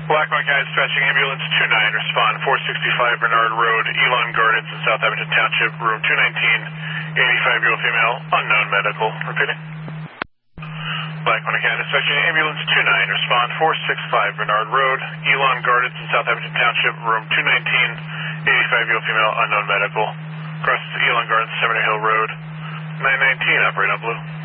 Blackmont County Dispatching Ambulance 29, respond 465 Bernard Road, Elon Gardens in South Abington Township, room 219, 85-year-old female, unknown medical. Repeating. Blackmont County Dispatching Ambulance 29, respond 465 Bernard Road, Elon Gardens in South Abington Township, room 219, 85-year-old female, unknown medical. Across Elon Gardens, Seminary Hill Road, 919, operate on blue.